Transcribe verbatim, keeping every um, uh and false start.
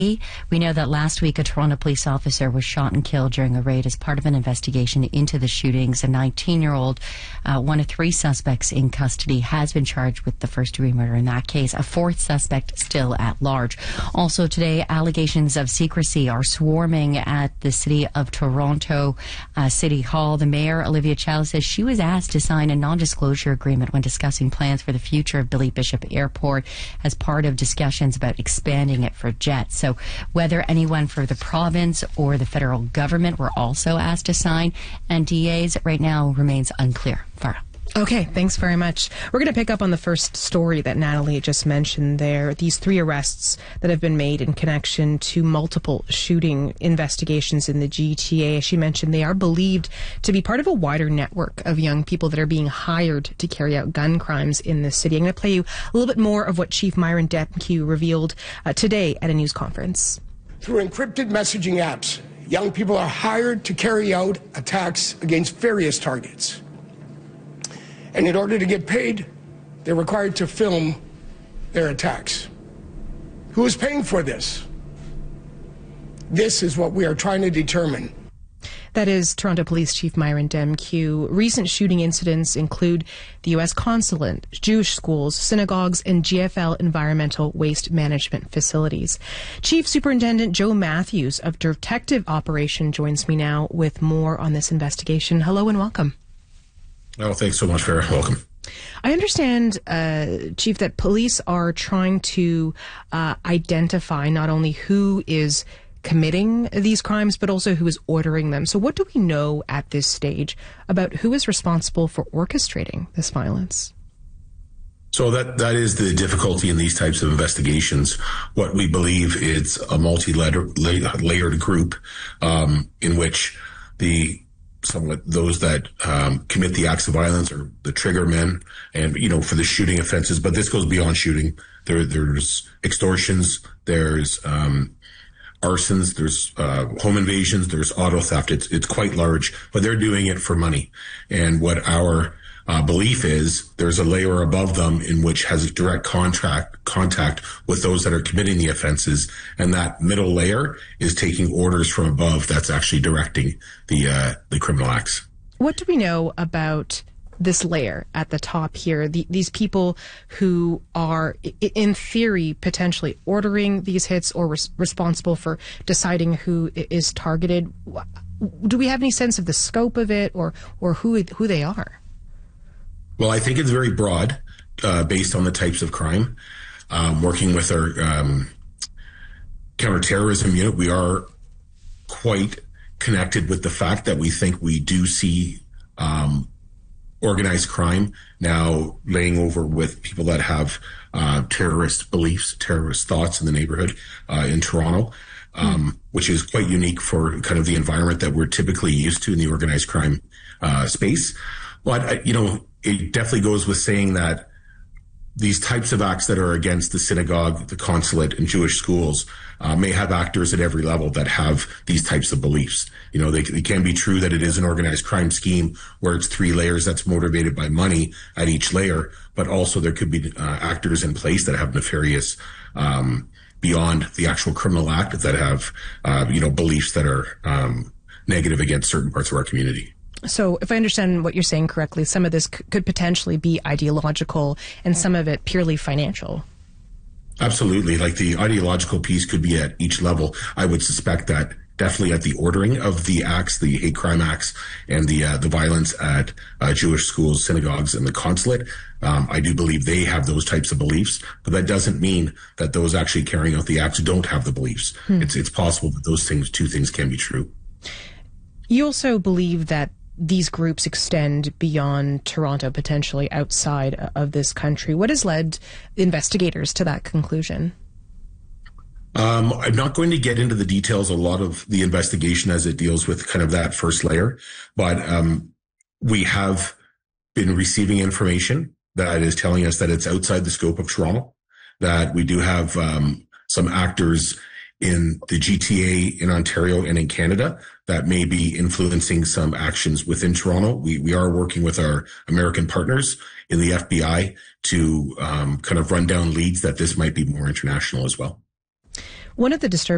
We know that last week a Toronto police officer was shot and killed during a raid as part of an investigation into the shootings. A nineteen-year-old, uh, one of three suspects in custody, has been charged with the first-degree murder in that case. A fourth suspect still at large. Also today, allegations of secrecy are swarming at the City of Toronto uh, City Hall. The mayor, Olivia Chow, says she was asked to sign a non-disclosure agreement when discussing plans for the future of Billy Bishop Airport as part of discussions about expanding it for jets. So whether anyone for the province or the federal government were also asked to sign N D As right now remains unclear. Farah. Okay, thanks very much. We're going to pick up on the first story that Natalie just mentioned there. These three arrests that have been made in connection to multiple shooting investigations in the G T A. As she mentioned, they are believed to be part of a wider network of young people that are being hired to carry out gun crimes in the city. I'm going to play you a little bit more of what Chief Myron Demkiw revealed uh, today at a news conference. Through encrypted messaging apps, young people are hired to carry out attacks against various targets. And in order to get paid, they're required to film their attacks. Who is paying for this? This is what we are trying to determine. That is Toronto Police Chief Myron Demkiw. Recent shooting incidents include the U S Consulate, Jewish schools, synagogues, and G F L environmental waste management facilities. Chief Superintendent Joe Matthews of Detective Operation joins me now with more on this investigation. Hello and welcome. Oh, thanks so much, Farah. Welcome. I understand, uh, Chief, that police are trying to uh, identify not only who is committing these crimes, but also who is ordering them. So what do we know at this stage about who is responsible for orchestrating this violence? So that that is the difficulty in these types of investigations. What we believe is a multi-layered group um, in which the somewhat those that um, commit the acts of violence are the trigger men, and you know for the shooting offenses. But this goes beyond shooting. There, there's extortions, there's um, arsons, there's uh, home invasions, there's auto theft. It's it's quite large, but they're doing it for money. And what our uh, belief is, there's a layer above them in which has a direct contract contact with those that are committing the offenses, and that middle layer is taking orders from above. That's actually directing the uh, the criminal acts. What do we know about this layer at the top here? The, these people who are, in theory, potentially ordering these hits or res- responsible for deciding who is targeted. Do we have any sense of the scope of it, or or who who they are? Well, I think it's very broad, uh, based on the types of crime. Um, working with our um, counterterrorism unit, we are quite connected with the fact that we think we do see um, organized crime now laying over with people that have uh, terrorist beliefs, terrorist thoughts in the neighborhood uh, in Toronto, um, mm. which is quite unique for kind of the environment that we're typically used to in the organized crime uh, space. But, uh, you know, it definitely goes with saying that these types of acts that are against the synagogue, the consulate, and Jewish schools uh, may have actors at every level that have these types of beliefs. You know, they, it can be true that it is an organized crime scheme where it's three layers that's motivated by money at each layer, but also there could be uh, actors in place that have nefarious, um, beyond the actual criminal act, that have, uh, you know, beliefs that are um, negative against certain parts of our community. So if I understand what you're saying correctly, some of this c- could potentially be ideological and some of it purely financial. Absolutely. Like the ideological piece could be at each level. I would suspect that definitely at the ordering of the acts, the hate crime acts, and the uh, the violence at uh, Jewish schools, synagogues, and the consulate. Um, I do believe they have those types of beliefs, but that doesn't mean that those actually carrying out the acts don't have the beliefs. Hmm. It's it's possible that those things, two things, can be true. You also believe that these groups extend beyond Toronto, potentially outside of this country. What has led investigators to that conclusion? Um, I'm not going to get into the details a lot of the investigation as it deals with kind of that first layer, but um, we have been receiving information that is telling us that it's outside the scope of Toronto, that we do have um, some actors in the G T A in Ontario and in Canada that may be influencing some actions within Toronto. We we are working with our American partners in the F B I to um, kind of run down leads that this might be more international as well. One of the disturbing